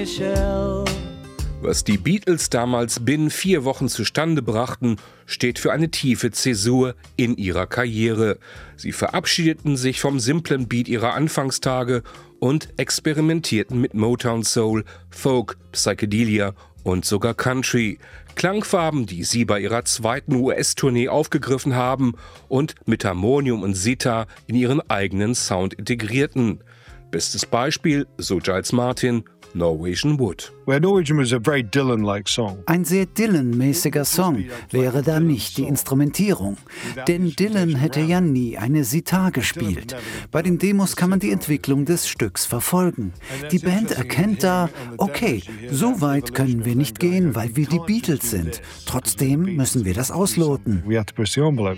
Michelle. Was die Beatles damals binnen 4 Wochen zustande brachten, steht für eine tiefe Zäsur in ihrer Karriere. Sie verabschiedeten sich vom simplen Beat ihrer Anfangstage und experimentierten mit Motown Soul, Folk, Psychedelia und sogar Country. Klangfarben, die sie bei ihrer zweiten US-Tournee aufgegriffen haben und mit Harmonium und Sitar in ihren eigenen Sound integrierten. Bestes Beispiel, so Giles Martin, Norwegian Wood. Norwegian was a very Dylan-like song. Ein sehr Dylan-mäßiger Song wäre da nicht die Instrumentierung. Denn Dylan hätte ja nie eine Sitar gespielt. Bei den Demos kann man die Entwicklung des Stücks verfolgen. Die Band erkennt da, okay, so weit können wir nicht gehen, weil wir die Beatles sind. Trotzdem müssen wir das ausloten. We had to push the envelope.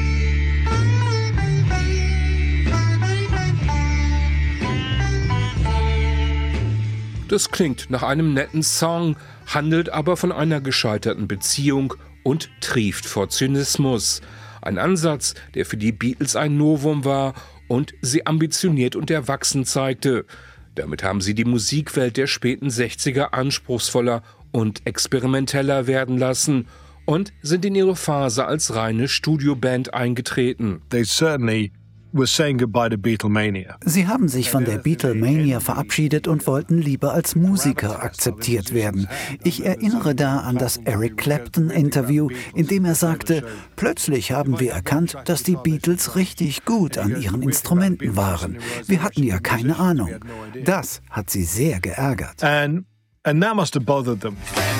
Das klingt nach einem netten Song, handelt aber von einer gescheiterten Beziehung und trieft vor Zynismus. Ein Ansatz, der für die Beatles ein Novum war und sie ambitioniert und erwachsen zeigte. Damit haben sie die Musikwelt der späten 60er anspruchsvoller und experimenteller werden lassen und sind in ihre Phase als reine Studioband eingetreten. They certainly were saying goodbye to Beatlemania. Sie haben sich von der Beatlemania verabschiedet und wollten lieber als Musiker akzeptiert werden. Ich erinnere da an das Eric Clapton-Interview, in dem er sagte, plötzlich haben wir erkannt, dass die Beatles richtig gut an ihren Instrumenten waren. Wir hatten ja keine Ahnung. Das hat sie sehr geärgert. And that must have bothered them.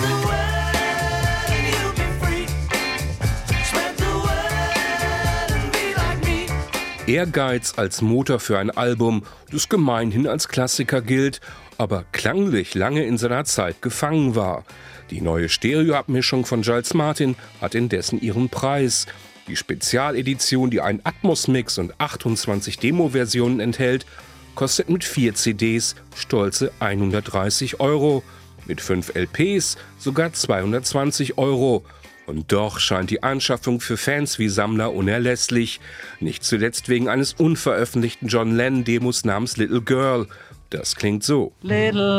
Ehrgeiz als Motor für ein Album, das gemeinhin als Klassiker gilt, aber klanglich lange in seiner Zeit gefangen war. Die neue Stereoabmischung von Giles Martin hat indessen ihren Preis. Die Spezialedition, die einen Atmos-Mix und 28 Demo-Versionen enthält, kostet mit 4 CDs stolze 130 €, mit 5 LPs sogar 220 €. Und doch scheint die Anschaffung für Fans wie Sammler unerlässlich. Nicht zuletzt wegen eines unveröffentlichten John Lennon-Demos namens Little Girl. Das klingt so. Little